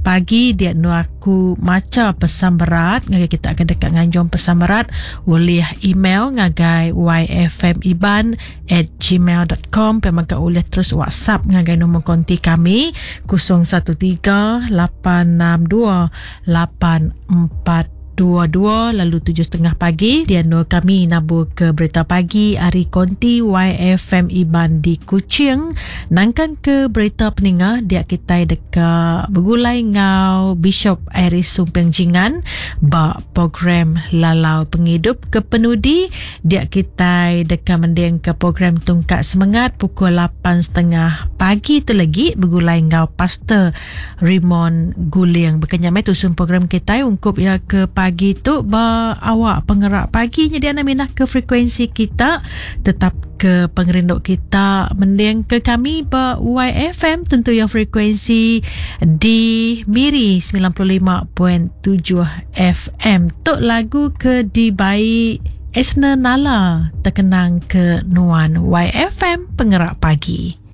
pagi dia nu aku maca pesan berat ngagai kita akan dekat nganjong pesan berat boleh email ngagai yfmiban@gmail.com pemaga boleh terus WhatsApp ngagai nombor konti kami 0138628422 lalu 7.30 pagi dia no kami nabur ke berita pagi hari konti YFM Iban di Kuching nangkan ke berita peningah dia kita dekat bergulai ngau Bishop Iris Sumpeng Jingan ba program lalau penghidup ke penudi dia kita dekat mendeng ke program tungkat semangat pukul 8.30 pagi tu lagi bergulai ngau Pastor Raymond Guling berkenyamai tusun program kita ungkup ya ke pagi tu ba awak penggerak pagi jadi anda minah ke frekuensi kita tetap ke pengerinduk kita mendeng ke kami ba YFM tentu ya frekuensi di Miri 95.7 FM tok lagu ke di baik Esna Nala terkenang ke Nuan YFM penggerak pagi.